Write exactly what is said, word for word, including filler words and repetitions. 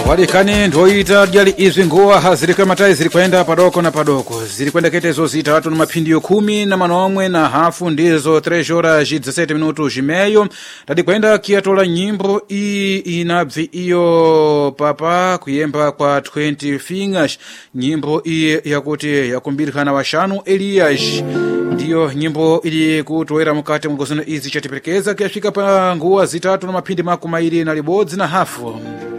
Walikani ndoita jali izwi nguwa hazirikwe matai zilikwenda padoko na padoko. Zilikwenda ketezo zitatu na mapindio kumi na manomwe na hafu ndizo tres horas dezessete minutos jimeyo. Tadi kwenda kiatola nyimbo ii inabvi iyo papa kuyemba kwa twenty fingers. Nyimbo ii yakuti yakumbirikana washanu Elias. Ndiyo nyimbo ili kutuwera mukate mgozino izi chatipelekeza kiafika pa nguwa zitatu na mapindi makumairi na libodzi na hafu.